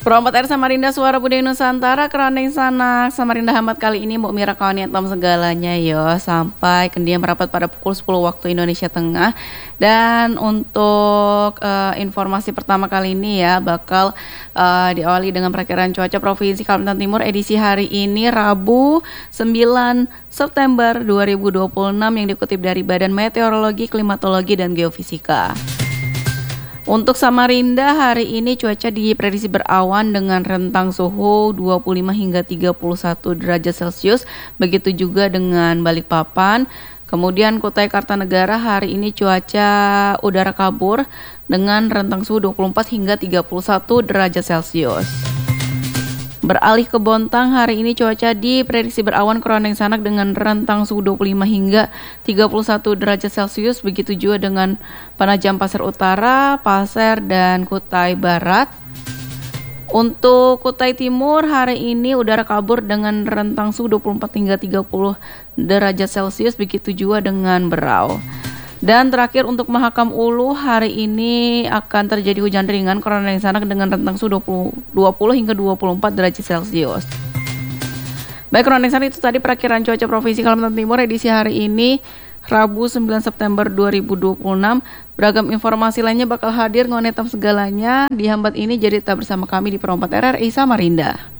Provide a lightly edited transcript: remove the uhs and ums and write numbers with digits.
Perompat R Samarinda Suara Budaya Nusantara Kerandeng Sanak Samarinda Hamad kali ini Mbok Mira kawan tom segalanya yo sampai kendiam merapat pada pukul 10 waktu Indonesia Tengah. Dan untuk informasi pertama kali ini ya bakal diawali dengan perakiraan cuaca Provinsi Kalimantan Timur edisi hari ini Rabu 9 September 2026 yang dikutip dari Badan Meteorologi, Klimatologi dan Geofisika. Untuk Samarinda hari ini cuaca diprediksi berawan dengan rentang suhu 25 hingga 31 derajat Celcius. Begitu juga dengan Balikpapan. Kemudian Kutai Kartanegara hari ini cuaca udara kabur dengan rentang suhu 24 hingga 31 derajat Celcius. Beralih ke Bontang, hari ini cuaca diprediksi berawan Kerandeng Sanak dengan rentang suhu 25 hingga 31 derajat Celcius. Begitu juga dengan Penajam Pasir Utara, Pasir, dan Kutai Barat. Untuk Kutai Timur, hari ini udara kabur dengan rentang suhu 24 hingga 30 derajat Celcius. Begitu juga dengan Berau. Dan terakhir untuk Mahakam Ulu, hari ini akan terjadi hujan ringan Kerandeng Sanak dengan rentang suhu 20 hingga 24 derajat Celcius. Baik, Kerandeng Sanak itu tadi perakiran cuaca Provinsi Kalimantan Timur edisi hari ini Rabu 9 September 2026. Beragam informasi lainnya bakal hadir ngonetam segalanya di Hambat ini, jadi tetap bersama kami di Perompat RRI Samarinda.